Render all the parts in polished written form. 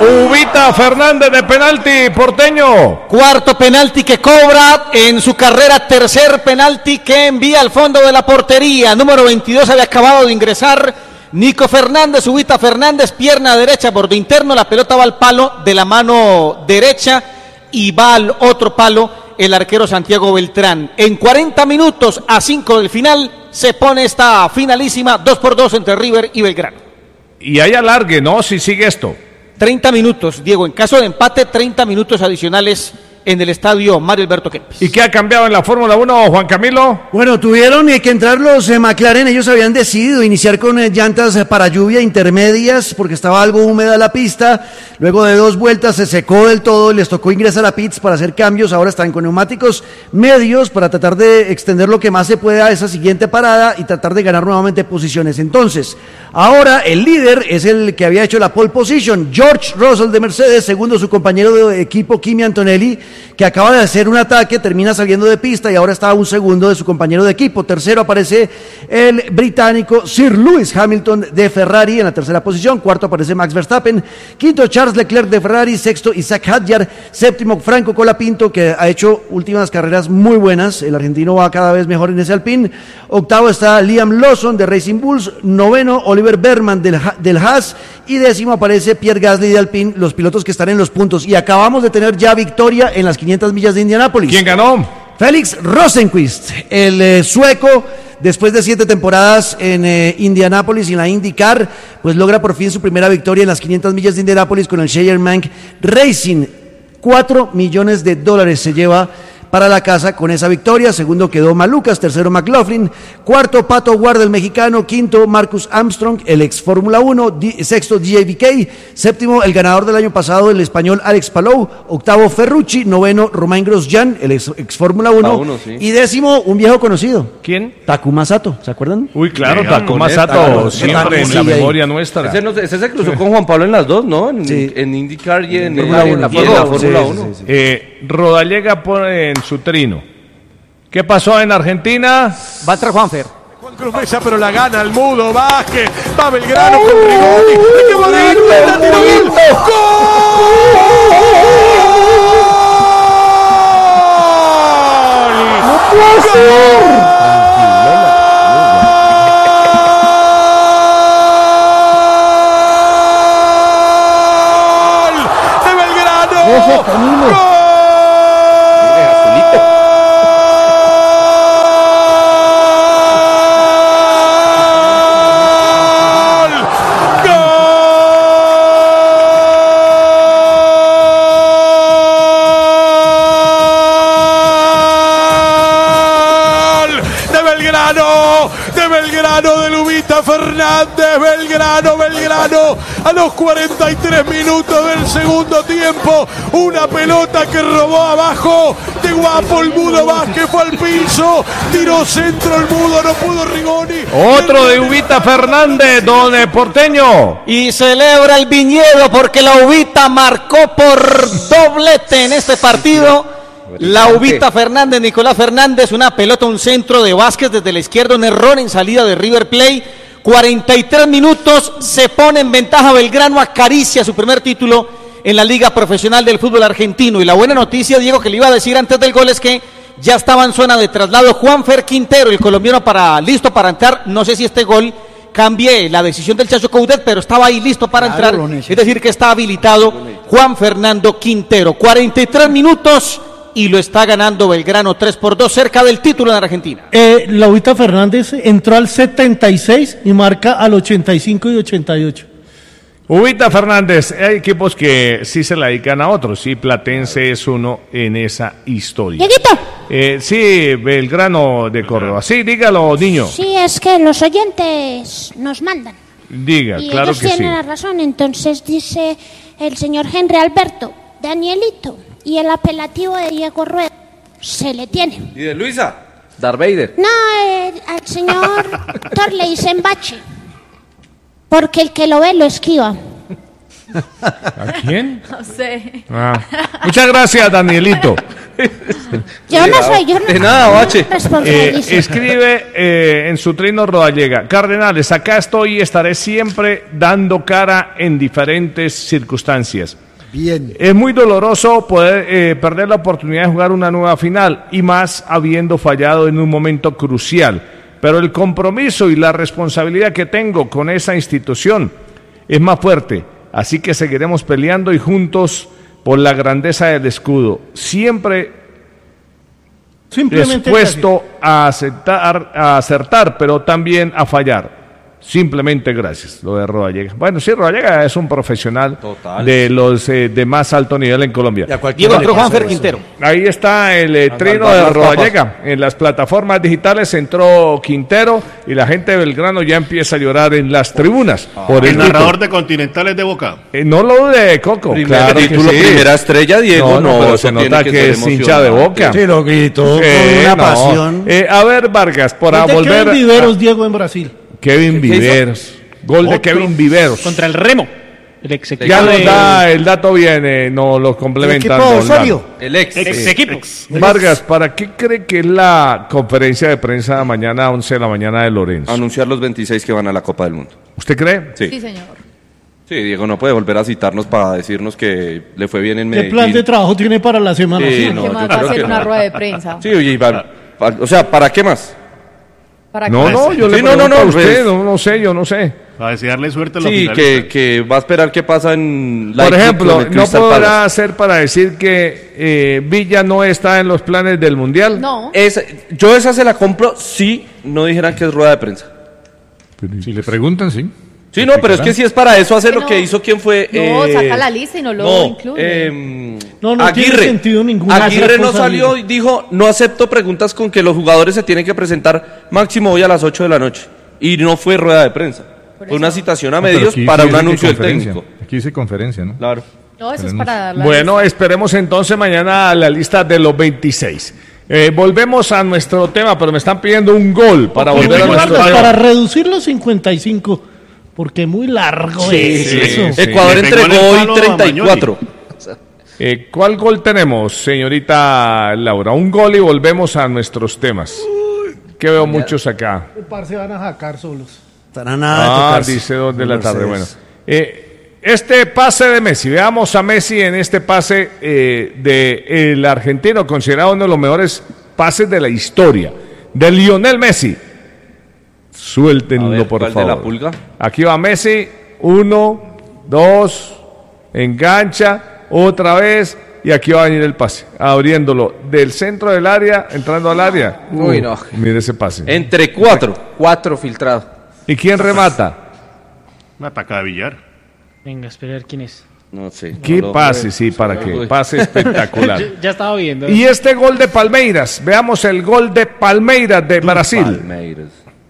Ubita Fernández de penalti, porteño. Cuarto penalti que cobra en su carrera, tercer penalti que envía al fondo de la portería. Número 22 había acabado de ingresar Nico Fernández, Ubita Fernández, pierna derecha, borde interno, la pelota va al palo de la mano derecha y va al otro palo el arquero Santiago Beltrán. En 40 minutos a 5 del final se pone esta finalísima 2-2 entre River y Belgrano. Y hay alargue, ¿no? Si sigue esto. 30 minutos, Diego, en caso de empate, 30 minutos adicionales en el estadio Mario Alberto Kempes. ¿Y qué ha cambiado en la Fórmula 1, Juan Camilo? Bueno, tuvieron que entrar los McLaren. Ellos habían decidido iniciar con llantas para lluvia intermedias porque estaba algo húmeda la pista. Luego de 2 vueltas se secó del todo y les tocó ingresar a pits para hacer cambios. Ahora están con neumáticos medios para tratar de extender lo que más se pueda a esa siguiente parada y tratar de ganar nuevamente posiciones. Entonces, ahora el líder es el que había hecho la pole position, George Russell de Mercedes, segundo su compañero de equipo Kimi Antonelli, que acaba de hacer un ataque, termina saliendo de pista y ahora está a un segundo de su compañero de equipo. Tercero aparece el británico Sir Lewis Hamilton de Ferrari en la tercera posición. Cuarto aparece Max Verstappen. Quinto Charles Leclerc de Ferrari. Sexto Isaac Hadjar. Séptimo Franco Colapinto, que ha hecho últimas carreras muy buenas. El argentino va cada vez mejor en ese Alpine. Octavo está Liam Lawson de Racing Bulls. Noveno Oliver Berman del Haas. Y décimo aparece Pierre Gasly de Alpine, los pilotos que están en los puntos. Y acabamos de tener ya victoria en las 500 millas de Indianápolis. ¿Quién ganó? Félix Rosenqvist, el sueco, después de 7 temporadas en Indianápolis y en la IndyCar, pues logra por fin su primera victoria en las 500 millas de Indianápolis con el Scheyermank Racing. $4 millones se lleva para la casa con esa victoria. Segundo quedó Malucas, tercero McLaughlin, cuarto Pato Ward el mexicano, quinto Marcus Armstrong, el ex Fórmula 1, sexto DJBK, séptimo el ganador del año pasado, el español Alex Palou, octavo Ferrucci, noveno Romain Grosjean, el ex Fórmula 1, sí. Y décimo un viejo conocido. ¿Quién? Takuma Sato, ¿se acuerdan? Uy, claro, Takuma Sato, siempre en la memoria nuestra. Ese se cruzó con Juan Pablo en las dos, ¿no? En IndyCar y en la Fórmula 1. Rodallega pone en su trino. ¿Qué pasó en Argentina? Va a entrar Juanfer. Juan Cruz Mesa, pero la gana el Mudo Vázquez. Va Belgrano con Rigoni. ¡Qué bonito! ¡Gol! ¡No puede ser! Belgrano, a los 43 minutos del segundo tiempo, una pelota que robó abajo, de guapo el Mudo Vázquez, fue al piso, tiró centro el Mudo, no pudo Rigoni. Otro de Ubita Fernández, don Porteño. Y celebra el Viñedo porque la Ubita marcó por doblete en este partido. La Ubita Fernández, Nicolás Fernández, una pelota, un centro de Vázquez desde la izquierda, un error en salida de River Plate. 43 minutos, se pone en ventaja Belgrano, acaricia su primer título en la Liga Profesional del Fútbol Argentino. Y la buena noticia, Diego, que le iba a decir antes del gol es que ya estaba en zona de traslado Juanfer Quintero, el colombiano, listo para entrar. No sé si este gol cambie la decisión del Chacho Coudet, pero estaba ahí listo para entrar. Es decir, que está habilitado Juan Fernando Quintero. 43 minutos. Y lo está ganando Belgrano 3-2, cerca del título en Argentina. La Ubita Fernández entró al 76 y marca al 85 y 88. Ubita Fernández, hay equipos que sí se la dedican a otros, sí, Platense es uno en esa historia. ¿Dieguito? Sí, Belgrano de Córdoba. Sí, dígalo, niño. Sí, es que los oyentes nos mandan. Diga, y claro que sí. ellos tienen la razón, entonces dice el señor Henry Alberto, Danielito. Y el apelativo de Diego Rueda se le tiene. ¿Y de Luisa? Darth Vader. No, al señor Thor le dicen bache. Porque el que lo ve lo esquiva. ¿A quién? No sé. Muchas gracias, Danielito. Yo no soy, De nada, Bache. Escribe en su trino Rodallega: Cardenales, acá estoy y estaré siempre dando cara en diferentes circunstancias. Bien. Es muy doloroso poder perder la oportunidad de jugar una nueva final, y más habiendo fallado en un momento crucial. Pero el compromiso y la responsabilidad que tengo con esa institución es más fuerte. Así que seguiremos peleando y juntos por la grandeza del escudo. Siempre dispuesto a acertar, pero también a fallar. Simplemente gracias, lo de Rodallega. Bueno, sí, Rodallega es un profesional de los de más alto nivel en Colombia. Diego Juanfer Quintero. Ahí está el trino de Rodallega. En las plataformas digitales entró Quintero y la gente de Belgrano ya empieza a llorar en las tribunas. Por el narrador de Continentales de Boca. No lo dude, Coco. Claro título, sí. Primera estrella, Diego. Pero se nota que es hincha de Boca. Sí, lo gritó con una pasión. A ver, Vargas, para volver. Kevin Viveros, Diego, en Brasil. Kevin Viveros. Gol de Kevin Viveros. Contra el Remo. El ex equipo. Ya nos da el dato bien, nos lo complementa. El ex equipo. Vargas, ¿para qué cree que es la conferencia de prensa mañana a 11 de la mañana de Lorenzo? Anunciar los 26 que van a la Copa del Mundo. ¿Usted cree? Sí, señor. Sí, Diego no puede volver a citarnos para decirnos que le fue bien en Medellín. ¿Qué plan de trabajo tiene para la semana? Sí, ¿Qué más va a hacer una rueda de prensa? Sí, oye, Iván, o sea, ¿para qué más? Yo le pregunto a usted, yo no sé. Para desearle suerte a los finalistas. Que va a esperar qué pasa en la. Por ejemplo, ¿no podrá ser para decir que Villa no está en los planes del Mundial? No. Yo esa se la compro si no dijeran que es rueda de prensa. Si le preguntan, sí. Sí, no, pero es que si es para eso hacer lo que hizo, ¿quién fue? No, saca la lista y no lo incluye. No Aguirre. tiene sentido ninguna. Aguirre no salió y dijo, no acepto preguntas con que los jugadores se tienen que presentar máximo hoy a las 8 de la noche. Y no fue rueda de prensa. Fue una citación a medios para un anuncio del técnico. Aquí dice conferencia, ¿no? Claro. No, eso es para dar la Bueno, lista. esperemos entonces mañana a la lista de los 26. Volvemos a nuestro tema, pero me están pidiendo un gol para volver a nuestro tema. Para reducir los 55, porque muy largo es eso. Ecuador entregó hoy 34. ¿Cuál gol tenemos, señorita Laura? Un gol y volvemos a nuestros temas. Que veo muchos acá. Se van a sacar solos. Estarán a tocarse. Dice 2 de la tarde. Bueno, este pase de Messi, veamos a Messi en este pase del argentino, considerado uno de los mejores pases de la historia, de Lionel Messi. Suéltenlo, por favor. De la pulga? Aquí va Messi, 1, 2, engancha, otra vez, y aquí va a venir el pase, abriéndolo del centro del área, entrando al área. Uy, no. Mire ese pase. Entre 4. 4 filtrados. ¿Y quién remata? Una atacada de Villar. Venga, espera a ver quién es. No sé. ¿Qué pase? Sí, ¿para qué? Pase espectacular. Ya estaba viendo. Y este gol de Palmeiras, veamos el gol de Palmeiras de Brasil. Palmeiras.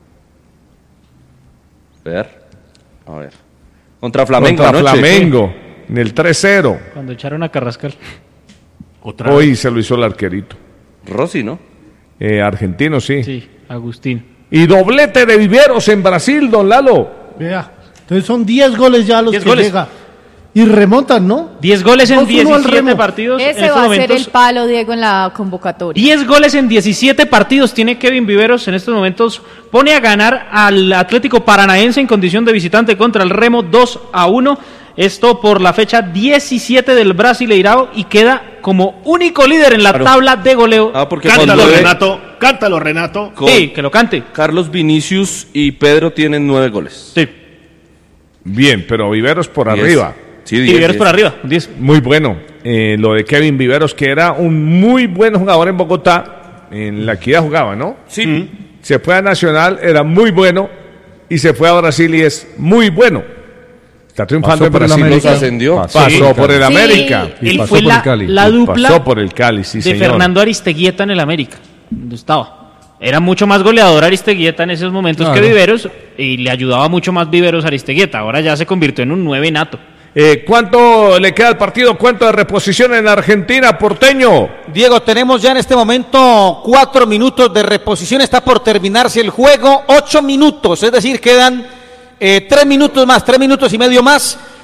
A ver. Contra Flamengo. Contra Flamengo, en el 3-0. Cuando echaron a Carrascal. Hoy se lo hizo el arquerito. Rossi, ¿no? Argentino, sí. Sí, Agustín. Y doblete de Viveros en Brasil, don Lalo. Vea, entonces son 10 goles ya los 10 que goles. llega. Y remontan, ¿no? 10 goles en 2-1 al 17 Remo. partidos. en Ese estos va a ser momentos. el palo, Diego, en la convocatoria. 10 goles en 17 partidos tiene Kevin Viveros en estos momentos. Pone a ganar al Atlético Paranaense en condición de visitante contra el Remo 2-1. Esto por la fecha 17 del Brasileirao y queda como único líder en la tabla de goleo. Porque Cántalo, Renato. Sí, que lo cante. Carlos Vinicius y Pedro tienen 9 goles. Sí. Bien, pero Viveros por 10. arriba. Sí, Y 10, Viveros 10. por arriba, 10. Muy bueno. Lo de Kevin Viveros, que era un muy buen jugador en Bogotá. En la Equidad jugaba, ¿no? Sí. Se fue a Nacional, era muy bueno. Y se fue a Brasil y es muy bueno. Está triunfando en Brasil. Los ascendió. Pasó por el América. Él pasó fue por el Cali. la dupla Pasó por el Cali, sí, de señor. Fernando Aristeguieta en el América, donde estaba. Era mucho más goleador Aristeguieta en esos momentos que Viveros, y le ayudaba mucho más Viveros a Aristeguieta. Ahora ya se convirtió en un 9 nato. ¿Cuánto le queda al partido? ¿Cuánto de reposición en Argentina, porteño? Diego, tenemos ya en este momento 4 minutos de reposición. Está por terminarse el juego. 8 minutos, es decir, quedan 3 minutos más, 3 minutos y medio más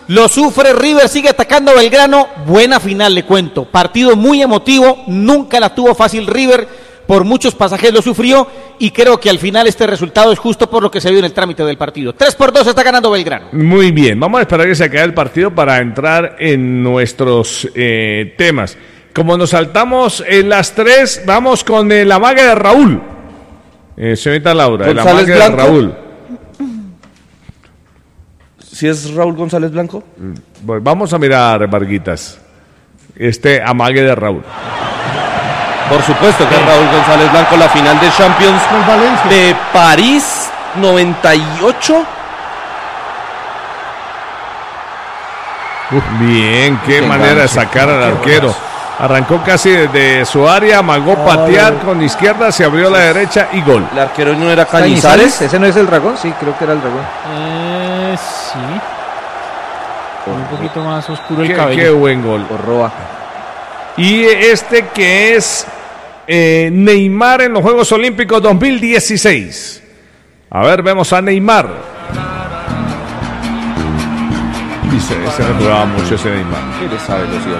lo sufre River, sigue atacando a Belgrano, buena final le cuento, partido muy emotivo, nunca la tuvo fácil River, por muchos pasajes lo sufrió y creo que al final este resultado es justo por lo que se vio en el trámite del partido. 3-2 está ganando Belgrano. Muy bien, vamos a esperar que se acabe el partido para entrar en nuestros temas. Como nos saltamos en las 3, vamos con el amague de Raúl. Señorita Laura, el amague de Raúl. ¿Sí es Raúl González Blanco? Bueno, vamos a mirar, Varguitas, este amague de Raúl. Por supuesto que es Raúl González Blanco, la final de Champions de París 98. Bien, qué manera de sacar al arquero. Arrancó casi desde su área, amagó patear con izquierda, se abrió a la derecha y gol. ¿El arquero no era Cañizares? ¿Ese no es el Dragón? Sí, creo que era el Dragón. Sí. Un poquito más oscuro el cabello. Qué buen gol. Por Roa. Y este que es Neymar en los Juegos Olímpicos 2016. A ver, vemos a Neymar. Y se jugaba mucho ese Neymar. ¿Qué le sabe velocidad?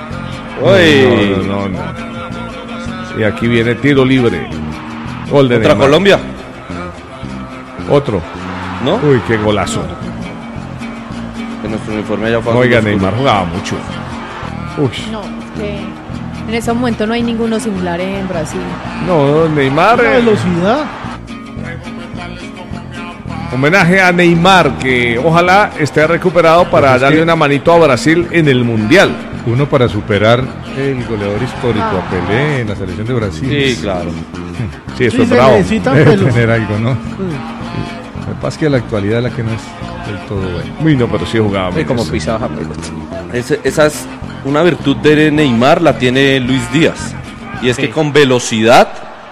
No. Y aquí viene tiro libre. Gol de ¿Otra Neymar. Colombia? Otro. ¿No? Uy, qué golazo. En nuestro uniforme ya fue. Oiga, Neymar jugaba mucho. Uy. No, es que en ese momento no hay ninguno similar en Brasil. No, Neymar. La velocidad. Homenaje a Neymar, que ojalá esté recuperado para darle una manito a Brasil en el Mundial. Uno para superar el goleador histórico a Pelé en la selección de Brasil. Sí, claro. Sí, eso es bravo. Debe tener algo, ¿no? Lo que pasa es que la actualidad es la que no es del todo buena. Uy, no, pero sí jugaba bien. Como pisaba pelota. Esa es una virtud de Neymar, la tiene Luis Díaz. Y es que con velocidad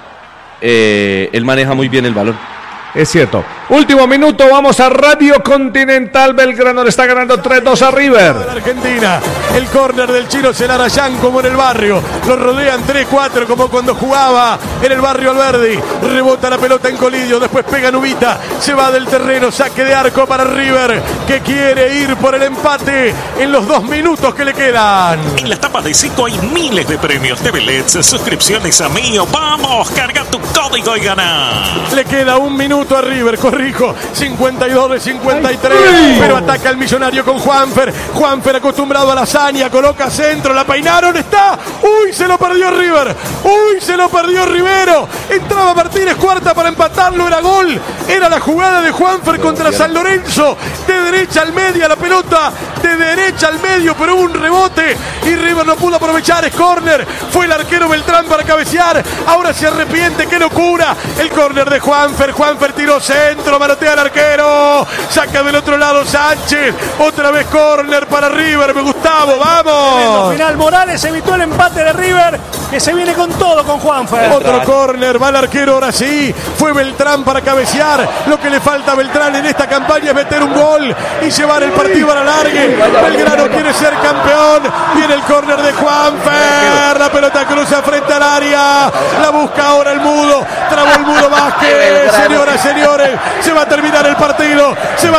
él maneja muy bien el balón. Es cierto. Último minuto, vamos a Radio Continental. Belgrano le está ganando 3-2 a River. Argentina, el córner del Chino Celarayán como en el barrio. Lo rodean 3-4 como cuando jugaba en el barrio Alberdi. Rebota la pelota en Colidio, después pega Nubita. Se va del terreno, saque de arco para River, que quiere ir por el empate en los 2 minutos que le quedan. En la etapa de 5 hay miles de premios de bellets, suscripciones a Mío. Vamos, carga tu código y gana. Le queda 1 minuto a River, corrijo, 52 de 53, pero ataca el millonario con Juanfer acostumbrado a la hazaña, coloca centro, la peinaron, está, uy, se lo perdió River, uy, se lo perdió Rivero, entraba Martínez Cuarta para empatarlo, era gol, era la jugada de Juanfer contra San Lorenzo, de derecha al medio la pelota, de derecha al medio, pero hubo un rebote y River no pudo aprovechar, es córner, fue el arquero Beltrán para cabecear, ahora se arrepiente, qué locura, el córner de Juanfer tiró centro, manotea al arquero, saca del otro lado Sánchez, otra vez córner para River, Gustavo, vamos. Al final Morales evitó el empate de River, que se viene con todo con Juanfer. Otro córner, va el arquero, ahora sí, fue Beltrán para cabecear, lo que le falta a Beltrán en esta campaña es meter un gol y llevar el partido a la larga. Belgrano quiere ser campeón, viene el córner de Juanfer, la pelota cruza frente al área, la busca ahora el Mudo, trabó el Mudo Vázquez, señoras, señores, se va a terminar el partido,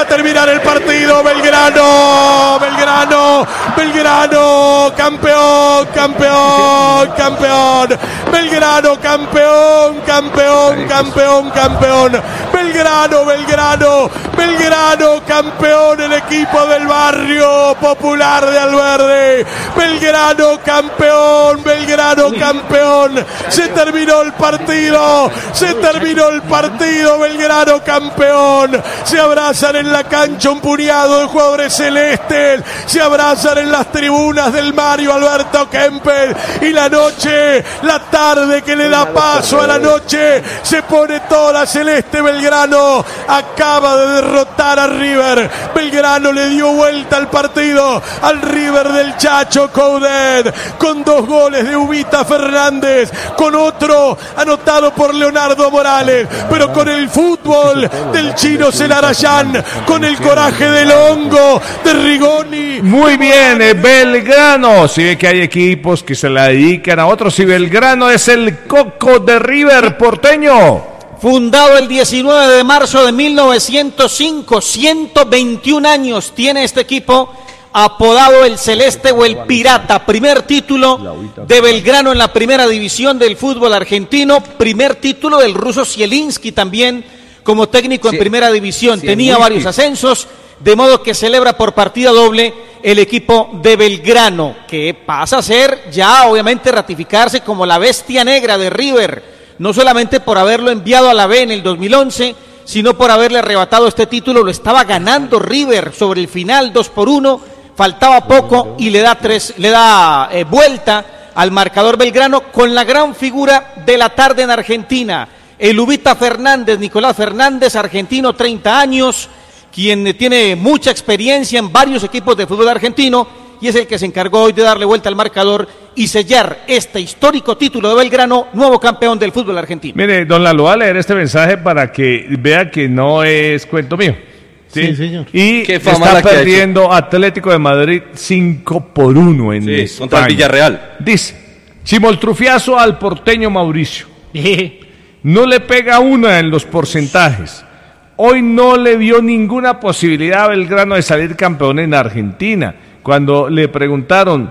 Belgrano, campeón, Belgrano, campeón, Belgrano, campeón, el equipo del barrio popular de Alverde, Belgrano, campeón, se terminó el partido, Belgrano campeón, se abrazan en la cancha un puñado de jugadores celestes, se abrazan en las tribunas del Mario Alberto Kempes y la tarde que le da paso a la noche, se pone toda celeste. Belgrano acaba de derrotar a River, Belgrano le dio vuelta al partido al River del Chacho Coudet, con 2 goles de Ubita Fernández, con otro anotado por Leonardo Morales, pero con el fútbol del Chino Celarayán, con el coraje del Hongo, de Rigoni. Muy bien, Belgrano. Si ve que hay equipos que se la dedican a otros, y Belgrano es el coco de River porteño. Fundado el 19 de marzo de 1905, 121 años tiene este equipo, apodado el Celeste o el Pirata. Primer título de Belgrano en la primera división del fútbol argentino, primer título del ruso Zielinski también como técnico en primera división. Tenía varios ascensos, de modo que celebra por partida doble el equipo de Belgrano, que pasa a ser ya obviamente ratificarse como la bestia negra de River, no solamente por haberlo enviado a la B en el 2011, sino por haberle arrebatado este título. Lo estaba ganando River sobre el final 2-1, faltaba poco y le da vuelta al marcador Belgrano con la gran figura de la tarde en Argentina, el Ubita Fernández, Nicolás Fernández, argentino, 30 años, quien tiene mucha experiencia en varios equipos de fútbol argentino y es el que se encargó hoy de darle vuelta al marcador y sellar este histórico título de Belgrano, nuevo campeón del fútbol argentino. Mire, don Lalo, voy a leer este mensaje para que vea que no es cuento mío. Sí, señor. Y está perdiendo Atlético de Madrid 5-1 en España. Contra el Villarreal. Dice, chimoltrufiazo al porteño Mauricio. No le pega una en los porcentajes. Hoy no le vio ninguna posibilidad a Belgrano de salir campeón en Argentina. Cuando le preguntaron,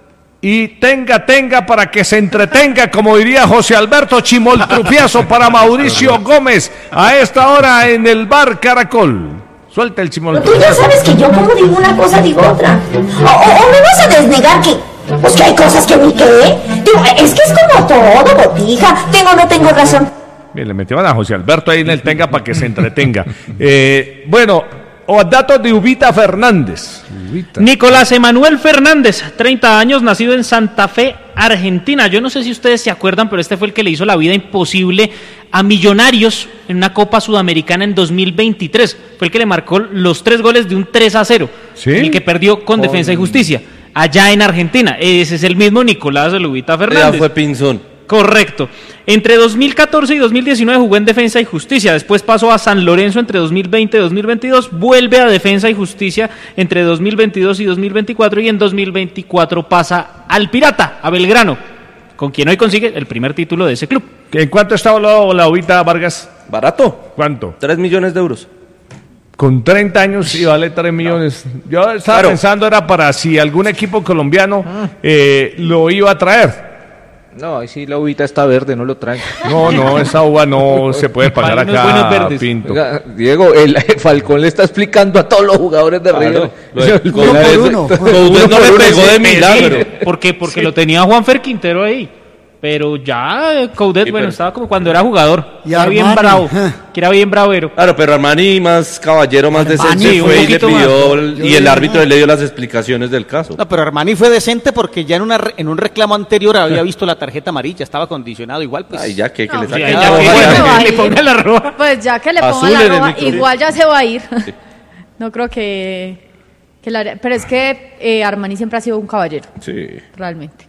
y tenga para que se entretenga, como diría José Alberto, chimoltrufiazo para Mauricio Gómez, a esta hora en el bar Caracol. Suelta el chimoltrufiazo. Tú ya sabes que yo como digo una cosa, digo otra. O me vas a desnegar que hay cosas que ni qué. Es que es como todo, botija. No tengo razón. Bien, le metieron a José Alberto ahí en el tenga para que se entretenga. Bueno, datos de Ubita Fernández. Nicolás Emanuel Fernández, 30 años, nacido en Santa Fe, Argentina. Yo no sé si ustedes se acuerdan, pero este fue el que le hizo la vida imposible a Millonarios en una Copa Sudamericana en 2023. Fue el que le marcó los 3 goles de un 3-0. ¿Sí? El que perdió con Defensa y Justicia, allá en Argentina. Ese es el mismo Nicolás Ubita Fernández. Ya fue Pinzón. Correcto. Entre 2014 y 2019 jugó en Defensa y Justicia, después pasó a San Lorenzo entre 2020 y 2022, vuelve a Defensa y Justicia entre 2022 y 2024 y en 2024 pasa al Pirata, a Belgrano, con quien hoy consigue el primer título de ese club. ¿En cuánto está hablado la Ubita, Vargas? Barato. ¿Cuánto? 3 millones de euros. Con 30 años y vale 3 millones. Yo estaba pensando era para si algún equipo colombiano lo iba a traer. No, ahí sí la uvita está verde, no lo traen. No, esa uva no se puede pagar acá, Pinto. Oiga, Diego, el Falcón le está explicando a todos los jugadores de River. Uno por uno. No le pegó de milagro. Porque lo tenía Juanfer Quintero ahí. Pero ya Coudet, bueno, estaba como cuando era jugador. Y era bien bravo, que era bien bravero. Claro, pero Armani más caballero, más decente fue y le pidió, y el árbitro le dio las explicaciones del caso. No, pero Armani fue decente porque ya en un reclamo anterior había visto la tarjeta amarilla, estaba condicionado igual. Pues. Ay, ya que le saque le ponga la roja. Pues ya que le ponga la roja, igual ya se va a ir. Sí. No creo que pero es que Armani siempre ha sido un caballero. Sí. Realmente.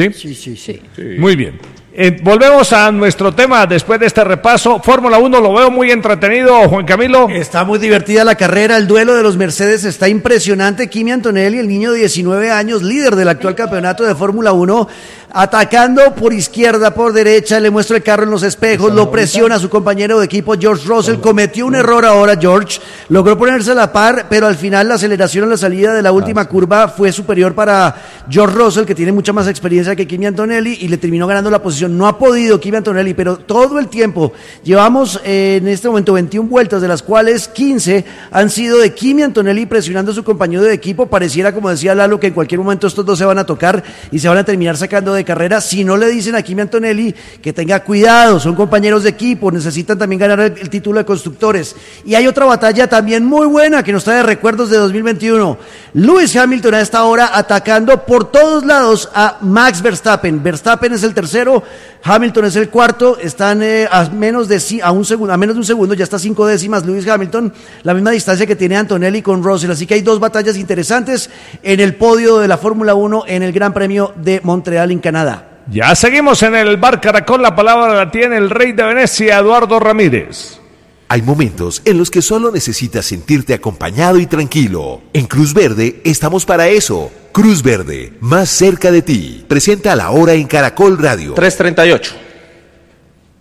¿Sí? Muy bien. Volvemos a nuestro tema después de este repaso. Fórmula 1 lo veo muy entretenido, Juan Camilo. Está muy divertida la carrera, el duelo de los Mercedes está impresionante. Kimi Antonelli, el niño de 19 años, líder del actual campeonato de Fórmula 1, atacando por izquierda, por derecha, le muestra el carro en los espejos, lo presiona a su compañero de equipo George Russell, cometió un error ahora George, logró ponerse a la par, pero al final la aceleración en la salida de la última curva fue superior para George Russell, que tiene mucha más experiencia que Kimi Antonelli, y le terminó ganando la posición. No ha podido Kimi Antonelli, pero todo el tiempo llevamos en este momento 21 vueltas, de las cuales 15 han sido de Kimi Antonelli presionando a su compañero de equipo. Pareciera, como decía Lalo, que en cualquier momento estos dos se van a tocar y se van a terminar sacando de carrera. Si no le dicen a Kimi Antonelli que tenga cuidado, son compañeros de equipo, necesitan también ganar el título de constructores. Y hay otra batalla también muy buena que nos trae recuerdos de 2021. Lewis Hamilton a esta hora atacando por todos lados a Max Verstappen. Verstappen es el tercero, Hamilton es el cuarto, están a menos de un segundo, ya está 5 décimas Lewis Hamilton, la misma distancia que tiene Antonelli con Russell, así que hay dos batallas interesantes en el podio de la Fórmula 1 en el Gran Premio de Montreal en Canadá. Ya seguimos en el Bar Caracol, la palabra la tiene el rey de Venecia, Eduardo Ramírez. Hay momentos en los que solo necesitas sentirte acompañado y tranquilo. En Cruz Verde estamos para eso. Cruz Verde, más cerca de ti. Presenta la hora en Caracol Radio. 3:38.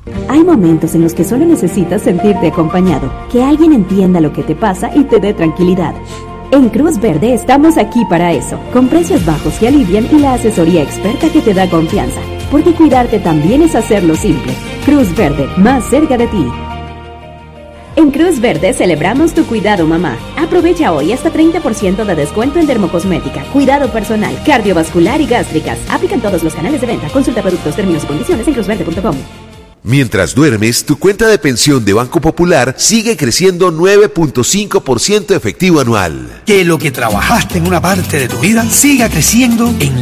Hay momentos en los que solo necesitas sentirte acompañado, que alguien entienda lo que te pasa y te dé tranquilidad. En Cruz Verde estamos aquí para eso, con precios bajos que alivian y la asesoría experta que te da confianza, porque cuidarte también es hacerlo simple. Cruz Verde, más cerca de ti. En Cruz Verde celebramos tu cuidado, mamá. Aprovecha hoy hasta 30% de descuento en dermocosmética, cuidado personal, cardiovascular y gástricas. Aplican todos los canales de venta. Consulta productos, términos y condiciones en cruzverde.com. Mientras duermes, tu cuenta de pensión de Banco Popular sigue creciendo 9.5% efectivo anual. Que lo que trabajaste en una parte de tu vida siga creciendo en